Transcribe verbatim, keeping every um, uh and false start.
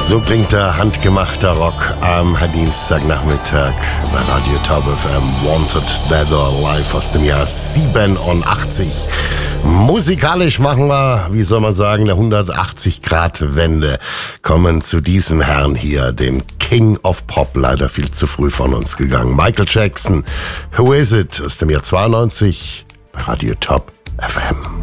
So klingt der handgemachter Rock am Dienstagnachmittag bei Radio Top F M. Wanted Dead or Alive aus dem Jahr siebenundachtzig. Musikalisch machen wir, wie soll man sagen, eine hundertachtzig Grad Wende. Kommen zu diesem Herrn hier, dem King of Pop, leider viel zu früh von uns gegangen. Michael Jackson, Who Is It aus dem Jahr zweiundneunzig bei Radio Top F M.